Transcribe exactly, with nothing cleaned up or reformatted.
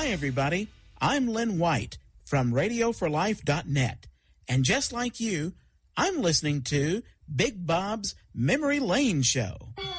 Hi, everybody. I'm Lynn White from radio for life dot net. And just like you, I'm listening to Big Bob's Memory Lane Show.